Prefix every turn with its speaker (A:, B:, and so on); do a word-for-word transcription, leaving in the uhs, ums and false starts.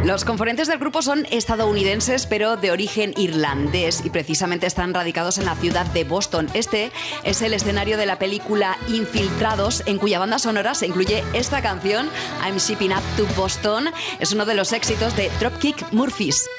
A: Los componentes del grupo son estadounidenses, pero de origen irlandés y precisamente están radicados en la ciudad de Boston. Este es el escenario de la película Infiltrados, en cuya banda sonora se incluye esta canción, I'm Shipping Up to Boston. Es uno de los éxitos de Dropkick Murphys.